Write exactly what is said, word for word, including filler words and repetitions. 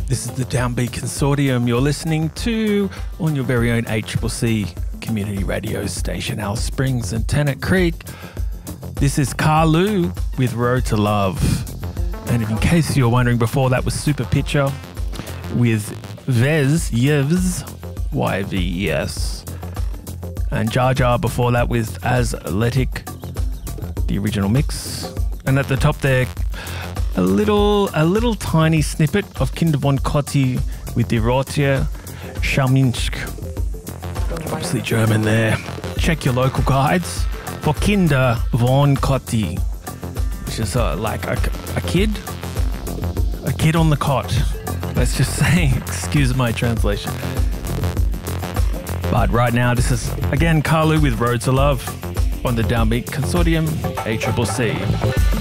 This is the Downbeat Consortium you're listening to on your very own A C C C community radio station, Alice Springs and Tennant Creek. This is Carlu with Road to Love. And in case you're wondering, before that was Super Pitcher with Vez, Yevs, Y V E S. And Jar Jar before that with Athletic, the original mix. And at the top there, a little a little tiny snippet of Kinder von Kotti with Die Rote Scharminsk. Obviously German there. Check your local guides for Kinder von Kotti, which is uh, like a, a kid, a kid on the cot. Let's just say, excuse my translation. But right now, this is again Carlu with Road to Love on the Downbeat Consortium, A C C C.